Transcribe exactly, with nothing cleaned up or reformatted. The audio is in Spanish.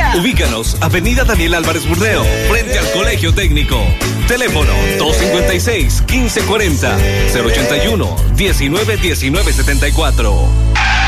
Ubícanos, Avenida Daniel Álvarez Burdeo, frente al Colegio Técnico. Teléfono dos cinco seis, uno cinco cuarenta, cero ochenta y uno, diecinueve diecinueve setenta y cuatro.